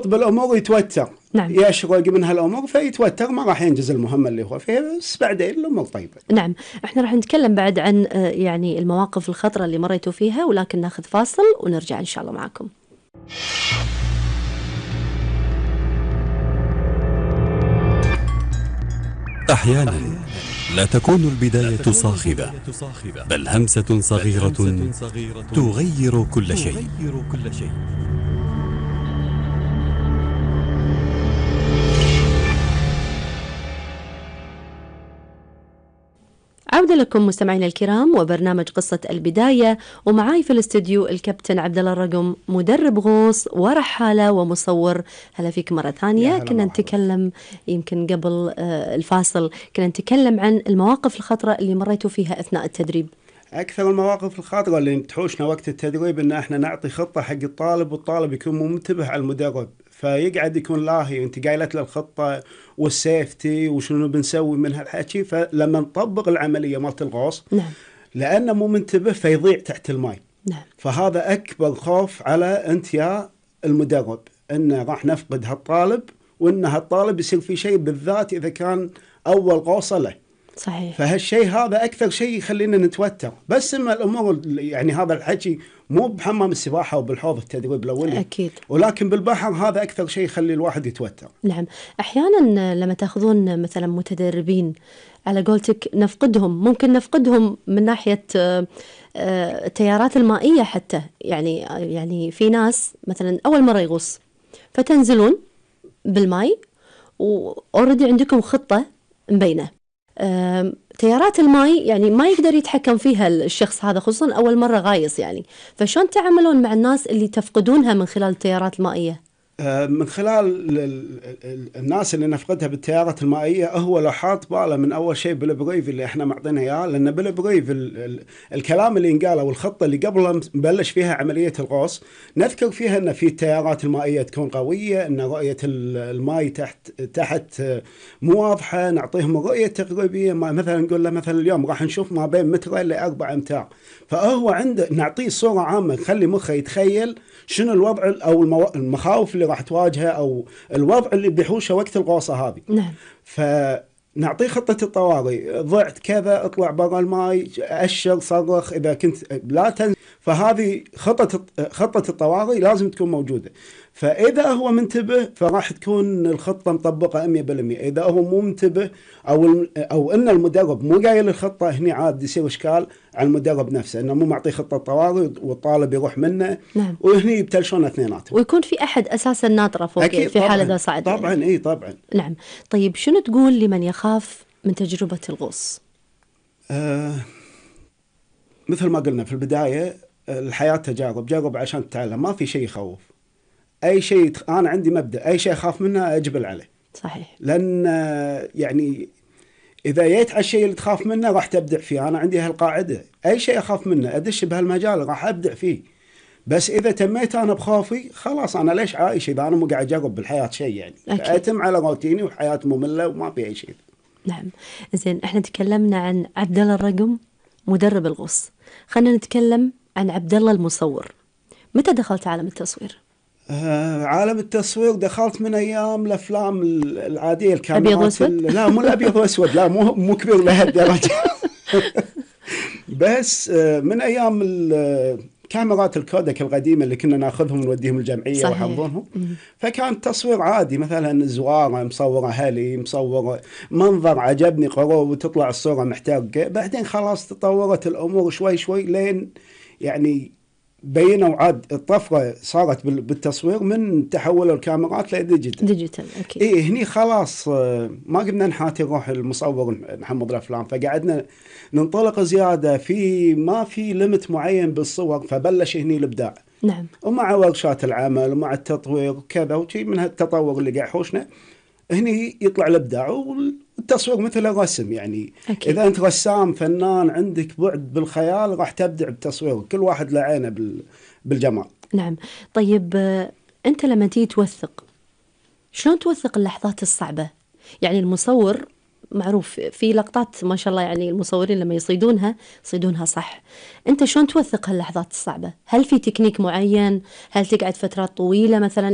ينخرط بالامور يتوتر، نعم. يشرق من هالامور فيتوتر، ما راح ينجز المهمه اللي هو فيها، بس بعدين الامور طيبه. نعم، احنا راح نتكلم بعد عن يعني المواقف الخطره اللي مريتوا فيها، ولكن ناخذ فاصل ونرجع ان شاء الله معكم. أحيانا لا تكون البداية صاخبة، بل همسة صغيرة تغير كل شيء. عودة لكم مستمعينا الكرام وبرنامج قصة البداية، ومعاي في الاستديو الكابتن عبد الله الرقم، مدرب غوص ورحالة ومصور. هلا فيك مرة ثانية. كنا نتكلم يمكن قبل الفاصل، كنا نتكلم عن المواقف الخطرة اللي مريتوا فيها أثناء التدريب. أكثر المواقف الخاطرة اللي تحوشنا وقت التدريب إن إحنا نعطي خطة حق الطالب، والطالب يكون منتبه على المدرب، فيقعد يكون لاهي أنت قايلت له الخطة والسيفتي وشنو بنسوي من هالحكي، فلما نطبق العملية مالت الغوص نعم. لأنه مو منتبه فيضيع تحت الماء. نعم. فهذا أكبر خوف على أنت يا المدرب، إنه راح نفقد هالطالب، وإن هالطالب يصير في شيء، بالذات إذا كان أول غوصة له. صحيح. فهالشيء هذا أكثر شيء يخلينا نتوتر. بس إما الأمور يعني هذا الحكي مو بحمام السباحة وبالحوض التدريب الأولي أكيد، ولكن بالبحر هذا أكثر شيء يخلي الواحد يتوتر. نعم. أحيانا لما تأخذون مثلا متدربين على قولتك نفقدهم، ممكن نفقدهم من ناحية التيارات المائية حتى، يعني في ناس مثلا أول مرة يغوص فتنزلون بالماء وأوريدي عندكم خطة مبينة، تيارات الماء يعني ما يقدر يتحكم فيها الشخص هذا، خصوصا أول مرة غايص يعني، فشون تعاملون مع الناس اللي تفقدونها من خلال التيارات المائية؟ من خلال الناس اللي نفقدها بالتيارات المائية، هو لو حاط باله من أول شيء بالبريف اللي احنا معطينه إياه، لأن بالبريف الكلام اللي ينقاله والخطة اللي قبل نبلش فيها عملية الغوص نذكر فيها أن في التيارات المائية تكون قوية، أن رؤية الماء تحت مو واضحة، نعطيهم الرؤية التقريبية، مثلا نقول له مثلا اليوم راح نشوف ما بين متر إلى 4 أمتار، فهو عنده نعطيه صورة عامة نخلي مخه يتخيل شنو الوضع أو المخاوف اللي راح تواجهه أو الوضع اللي بيحوشه وقت الغوصة هذه. نعم. فنعطيه خطة الطوارئ، ضعت كذا اطلع برا الماء، أشر صرخ إذا كنت لا تنزل. فهذه خطة الطوارئ لازم تكون موجودة. فإذا هو منتبه فراح تكون الخطة مطبقة 100%. إذا هو مو منتبه أو إن المدرب مو قايل الخطة، هني عاد يصير إشكال على المدرب نفسه، إنه مو معطي خطة طوارئ والطالب يروح منه. نعم. وهني يبتلشون اثنيناتهم، ويكون في أحد أساسا ناطرة فوق في حال إذا صعد. طبعا يعني. إيه طبعا. نعم. طيب شنو تقول لمن يخاف من تجربة الغوص؟ مثل ما قلنا في البداية، الحياة تجارب، جرب عشان تتعلم، ما في شيء يخوف. أي شيء أنا عندي مبدأ، أي شيء أخاف منه أجبل عليه. صحيح. لأن يعني إذا جيت على الشيء اللي تخاف منه راح تبدع فيه. أنا عندي هالقاعدة، أي شيء أخاف منه أدش بهالمجال راح أبدع فيه. بس إذا تميت أنا بخوفي خلاص أنا ليش عايش إذا أنا مو قاعد أجرب بالحياة شيء يعني. أتم على روتيني وحياة مملة وما في أي شيء. نعم. زين، احنا تكلمنا عن عبد الله الرقم مدرب الغوص، خلينا نتكلم عن عبد الله المصور. متى دخلت عالم التصوير؟ عالم التصوير دخلت من أيام الأفلام العادية، الكاميرات أبيض وأسود؟ لا مو الأبيض وأسود، لا مو كبير لهالدرجة. بس من أيام كاميرات الكودك القديمة اللي كنا ناخذهم ونوديهم الجمعية ويحفظونهم. فكان التصوير عادي، مثلا زوارة مصورة هالي، مصورة منظر عجبني قروب وتطلع الصورة محتاجة. بعدين خلاص تطورت الأمور شوي شوي لين يعني بينوا عاد الطفرة صارت بالتصوير من تحول الكاميرات ديجيتال. أكيد. إيه هني خلاص ما قمنا نحاتي روح المصور محمد الأفلام، فقعدنا ننطلق زيادة في ما في ليمت معين بالصور، فبلش هني الإبداع. نعم. ومع ورشات العمل ومع التطوير وكذا وشي من هالتطور اللي قاعد حوشنا هني يطلع الإبداع. والتصوير مثل الرسم يعني. أكيد. إذا أنت رسام فنان عندك بعد بالخيال راح تبدع بالتصوير، كل واحد له عينه بالجمال. نعم. طيب أنت لما تيجي توثق، شلون توثق اللحظات الصعبة؟ يعني المصور معروف في لقطات ما شاء الله، يعني المصورين لما يصيدونها صح. أنت شلون توثق هاللحظات الصعبة؟ هل في تكنيك معين؟ هل تقعد فترات طويلة مثلا